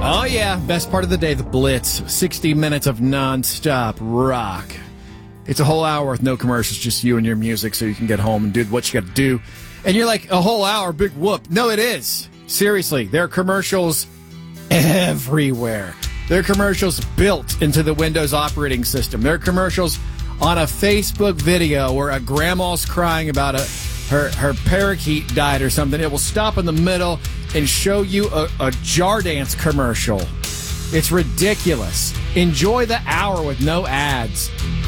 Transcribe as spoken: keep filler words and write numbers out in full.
Oh, yeah. Best part of the day, the Blitz. sixty minutes of nonstop rock. It's a whole hour with no commercials, just you and your music so you can get home and do what you got to do. And you're like, a whole hour, big whoop. No, it is. Seriously, there are commercials everywhere. There are commercials built into the Windows operating system. There are commercials on a Facebook video where a grandma's crying about a, her, her parakeet died or something. It will stop in the middle and show you a, a jar dance commercial. It's ridiculous. Enjoy the hour with no ads.